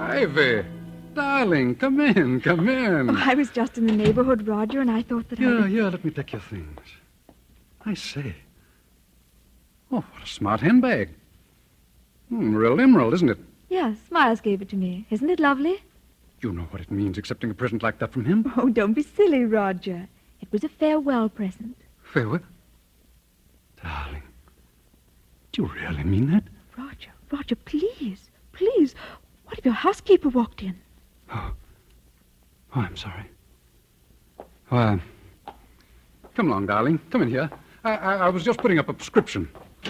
Ivy, darling, come in, come in. Oh, I was just in the neighborhood, Roger, and I thought that Here, let me take your things. I say. Oh, what a smart handbag. Real emerald, isn't it? Yes, Miles gave it to me. Isn't it lovely? You know what it means, accepting a present like that from him? Oh, don't be silly, Roger. It was a farewell present. Farewell? Darling, do you really mean that? Roger, please. What if your housekeeper walked in? Oh, I'm sorry. Come along, darling. Come in here. I was just putting up a prescription.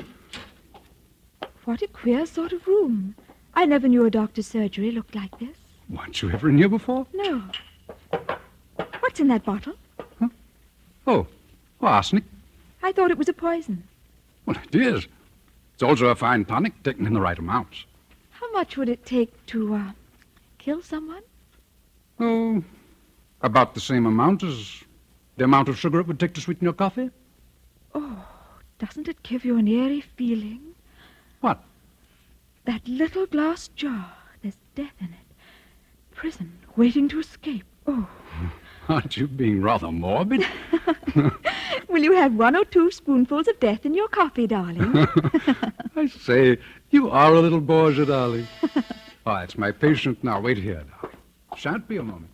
What a queer sort of room. I never knew a doctor's surgery looked like this. Weren't you ever in here before? No. What's in that bottle? Huh? Oh, arsenic. I thought it was a poison. Well, it is. It's also a fine tonic, taken in the right amounts. How much would it take to, kill someone? Oh, about the same amount as the amount of sugar it would take to sweeten your coffee. Oh, doesn't it give you an eerie feeling? What? That little glass jar. There's death in it. Prison, waiting to escape. Oh. Aren't you being rather morbid? Will you have 1 or 2 spoonfuls of death in your coffee, darling? I say, you are a little Borgia, darling. Oh, it's my patient now. Wait here, darling. Shan't be a moment.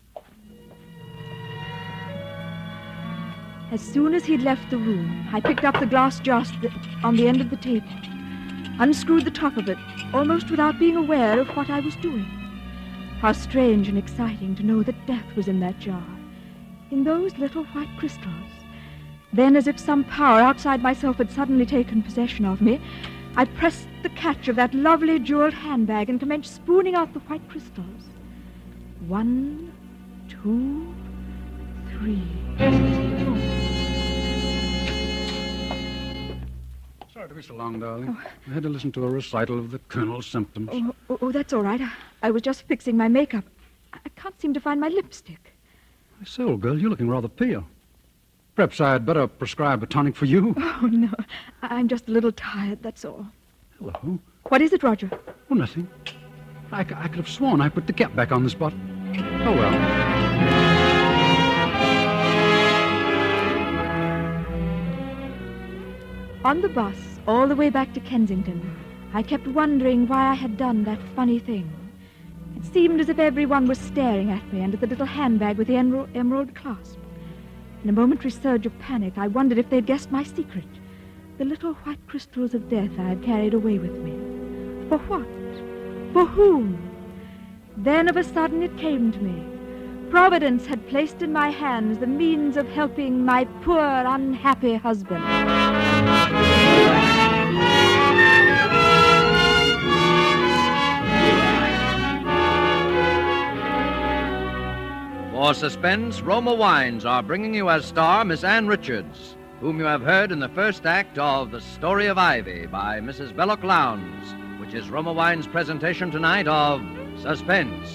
As soon as he'd left the room, I picked up the glass jar on the end of the table, unscrewed the top of it, almost without being aware of what I was doing. How strange and exciting to know that death was in that jar, in those little white crystals. Then, as if some power outside myself had suddenly taken possession of me, I pressed the catch of that lovely jeweled handbag and commenced spooning out the white crystals. 1, 2, 3, 4. Sorry to be so long, darling. I had to listen to a recital of the Colonel's symptoms. Oh, that's all right. I was just fixing my makeup. I can't seem to find my lipstick. I say, old girl, you're looking rather pale. Perhaps I'd better prescribe a tonic for you. Oh, no. I'm just a little tired, that's all. Hello? What is it, Roger? Oh, nothing. I could have sworn I put the cap back on this bottle. Oh, well. On the bus, all the way back to Kensington, I kept wondering why I had done that funny thing. It seemed as if everyone was staring at me and at the little handbag with the emerald clasp. In a momentary surge of panic, I wondered if they'd guessed my secret. The little white crystals of death I had carried away with me. For what? For whom? Then of a sudden it came to me. Providence had placed in my hands the means of helping my poor, unhappy husband. For Suspense, Roma Wines are bringing you as star Miss Ann Richards, whom you have heard in the first act of The Story of Ivy by Mrs. Belloc Lowndes, which is Roma Wines' presentation tonight of Suspense.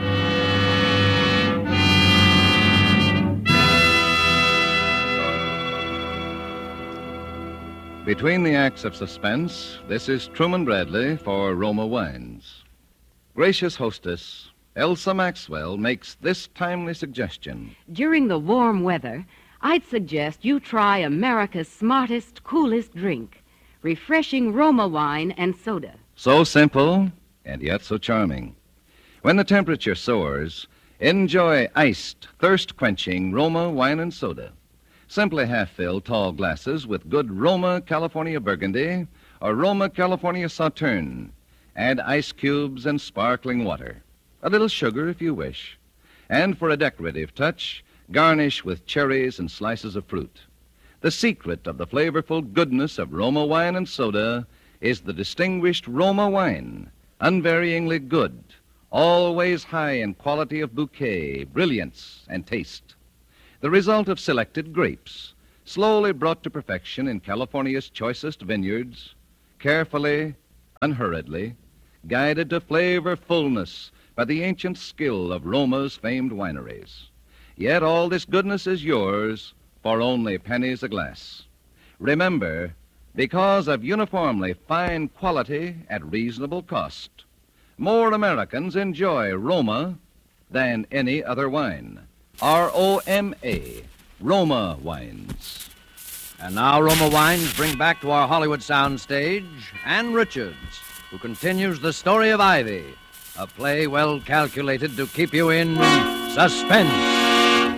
Between the acts of Suspense, this is Truman Bradley for Roma Wines. Gracious hostess, Elsa Maxwell makes this timely suggestion. During the warm weather, I'd suggest you try America's smartest, coolest drink, refreshing Roma wine and soda. So simple, and yet so charming. When the temperature soars, enjoy iced, thirst-quenching Roma wine and soda. Simply half-fill tall glasses with good Roma California Burgundy or Roma California Sauterne. Add ice cubes and sparkling water. A little sugar if you wish. And for a decorative touch, garnish with cherries and slices of fruit. The secret of the flavorful goodness of Roma wine and soda is the distinguished Roma wine, unvaryingly good, always high in quality of bouquet, brilliance, and taste. The result of selected grapes, slowly brought to perfection in California's choicest vineyards, carefully, unhurriedly, guided to flavor fullness by the ancient skill of Roma's famed wineries. Yet all this goodness is yours for only pennies a glass. Remember, because of uniformly fine quality at reasonable cost, more Americans enjoy Roma than any other wine. R-O-M-A, Roma Wines. And now Roma Wines bring back to our Hollywood soundstage Ann Richards, who continues the story of Ivy, a play well calculated to keep you in suspense.